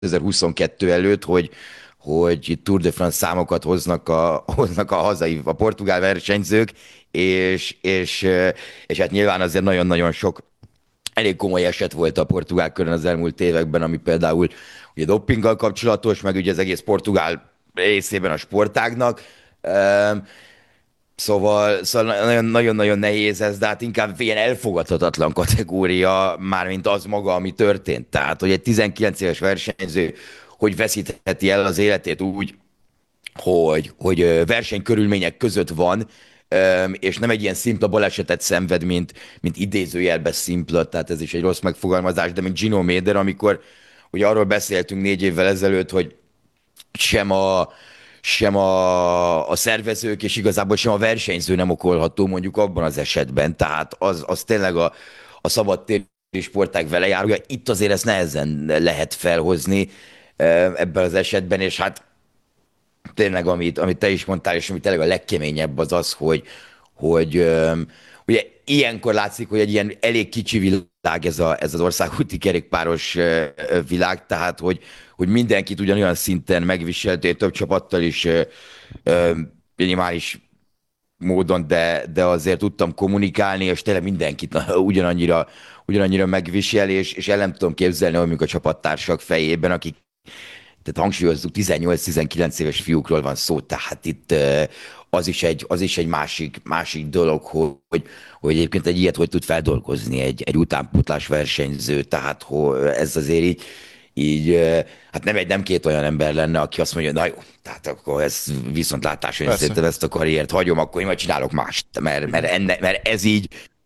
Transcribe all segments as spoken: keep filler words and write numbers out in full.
kétezer-huszonkettő előtt, hogy, hogy itt Tour de France számokat hoznak a, hoznak a hazai, a portugál versenyzők, és, és, és hát nyilván azért nagyon-nagyon sok elég komoly eset volt a portugál körön az elmúlt években, ami például ugye dopinggal kapcsolatos, meg ugye az egész portugál részében a sportágnak. Üm, Szóval, szóval nagyon- nagyon-nagyon nehéz ez, de hát inkább ilyen elfogadhatatlan kategória, mármint az maga, ami történt. Tehát, hogy egy tizenkilenc éves versenyző hogy veszítheti el az életét úgy, hogy, hogy ö, versenykörülmények között van, öm, és nem egy ilyen szimpla balesetet szenved, mint, mint idézőjelben szimpla, tehát ez is egy rossz megfogalmazás, de mint Gino Méder, amikor ugye arról beszéltünk négy évvel ezelőtt, hogy sem a, sem a, a szervezők, és igazából sem a versenyző nem okolható mondjuk abban az esetben. Tehát az, az tényleg a, a szabadtéri sportág velejárója. Itt azért ezt nehezen lehet felhozni eh, ebben az esetben, és hát tényleg, amit, amit te is mondtál, és ami tényleg a legkeményebb az az, hogy, hogy öm, ugye ilyenkor látszik, hogy egy ilyen elég kicsi világ ez, a, ez az országúti kerékpáros ö, ö, világ, tehát hogy, hogy mindenkit ugyanolyan szinten megviselt, én több csapattal is ö, ö, minimális módon, de, de azért tudtam kommunikálni, és tényleg mindenkit ugyanannyira, ugyanannyira megvisel, és, és el nem tudom képzelni, hogy mondjuk a csapattársak fejében, akik tehát hangsúlyozzuk, tizennyolc-tizenkilenc éves fiúkról van szó, tehát itt ö, az is egy, az is egy másik, másik dolog, hogy, hogy egyébként egy ilyet hogy tud feldolgozni egy, egy utánpótlás versenyző, tehát hogy ez azért így, így ö, hát nem egy, nem két olyan ember lenne, aki azt mondja, na jó, tehát akkor ez viszontlátás, hogy Persze, szerintem ezt a karriert hagyom, akkor én majd csinálok mást, mert, mert, igen. enne, mert ez így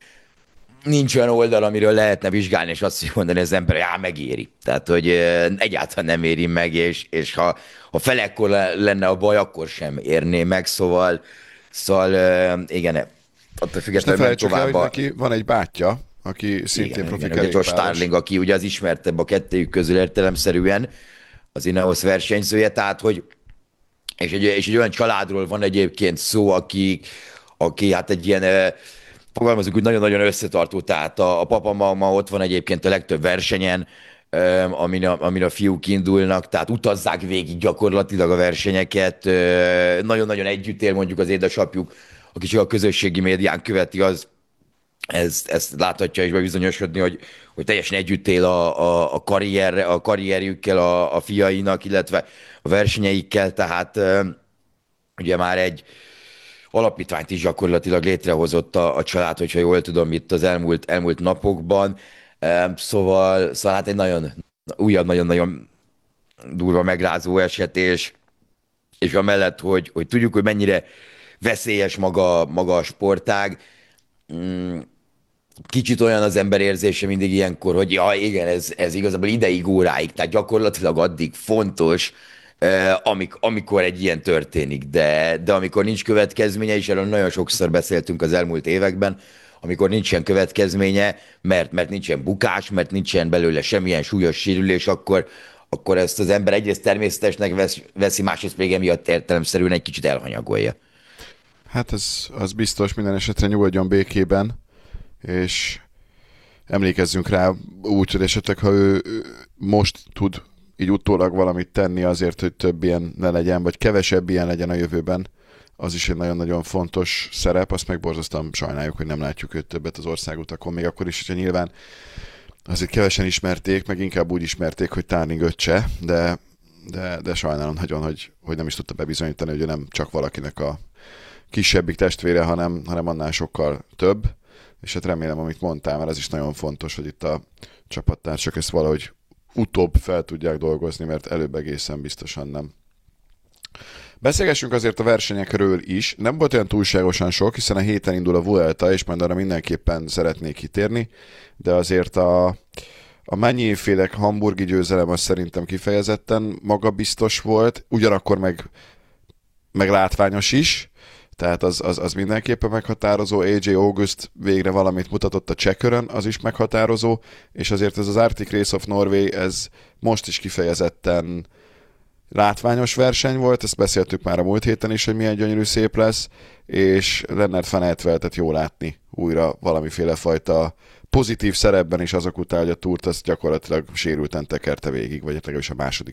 nincs olyan oldal, amiről lehetne vizsgálni, és azt mondani az ember, hogy á, megéri. Tehát, hogy ö, egyáltalán nem éri meg, és, és ha, ha felekkor lenne a baj, akkor sem érné meg, szóval, szóval ö, igen, attól És ne függetlenül ment felejtsük el, tovább hogy a, neki van egy bátyja, aki szintén igen, profi igen, ugye Josh kerékpáros. Starling, aki ugye az ismertebb a kettőjük közül értelemszerűen, az Ineos versenyzője, tehát, hogy és egy, és egy olyan családról van egyébként szó, aki, aki hát egy ilyen, eh, fogalmazunk úgy, nagyon-nagyon összetartó, tehát a, a papa mama ott van egyébként a legtöbb versenyen, eh, amin a, amin a fiúk indulnak, tehát utazzák végig gyakorlatilag a versenyeket, eh, nagyon-nagyon együtt él mondjuk az édesapjuk, aki csak a közösségi médián követi, az ezt, ezt láthatja és bebizonyosodni, hogy, hogy teljesen együtt él a, a, a, karrier, a karrierjükkel, a, a fiainak, illetve a versenyeikkel, tehát ö, ugye már egy alapítványt is gyakorlatilag létrehozott a, a család, hogyha jól tudom, itt az elmúlt, elmúlt napokban. Ö, Szóval, szóval hát egy nagyon újabb, nagyon-nagyon durva megrázó eset, és, és amellett, hogy, hogy tudjuk, hogy mennyire veszélyes maga, maga a sportág, mm, kicsit olyan az ember érzése mindig ilyenkor, hogy ja, igen, ez, ez igazából ideig, óráig, tehát gyakorlatilag addig fontos, eh, amik, amikor egy ilyen történik, de, de amikor nincs következménye, és erről nagyon sokszor beszéltünk az elmúlt években, amikor nincsen következménye, mert, mert nincsen bukás, mert nincsen belőle semmilyen súlyos sérülés, akkor, akkor ezt az ember egyrészt természetesnek vesz, veszi, másrészt még emiatt értelemszerűen egy kicsit elhanyagolja. Hát ez az biztos, minden esetre nyugodjon békében, és emlékezzünk rá úgy, hogy esetleg, ha ő ő most tud így utólag valamit tenni azért, hogy több ilyen ne legyen, vagy kevesebb ilyen legyen a jövőben, az is egy nagyon-nagyon fontos szerep, azt meg borzasztóan sajnáljuk, hogy nem látjuk őt többet az országutakon, még akkor is, hogyha nyilván azért kevesen ismerték, meg inkább úgy ismerték, hogy Tárning öccse, de, de, de sajnálom nagyon, hogy, hogy nem is tudta bebizonyítani, hogy ő nem csak valakinek a kisebbik testvére, hanem, hanem annál sokkal több, és hát remélem, amit mondtál, mert ez is nagyon fontos, hogy itt a csapattársak ezt valahogy utóbb fel tudják dolgozni, mert előbb egészen biztosan nem. Beszélgessünk azért a versenyekről is. Nem volt olyan túlságosan sok, hiszen a héten indul a Vuelta, és majd arra mindenképpen szeretnék kitérni, de azért a, a Mennyi-féle hamburgi győzelem az szerintem kifejezetten magabiztos volt, ugyanakkor meg, meg látványos is, tehát az, az, az mindenképpen meghatározó. á jé August végre valamit mutatott a csekkörön, az is meghatározó, és azért ez az Arctic Race of Norway, ez most is kifejezetten látványos verseny volt, ezt beszéltük már a múlt héten is, hogy milyen gyönyörű szép lesz, és Lennart van Eetveltet jó látni újra valamiféle fajta pozitív szerepben is azok után, hogy a túrt azt gyakorlatilag sérülten tekerte végig, vagy legalábbis a második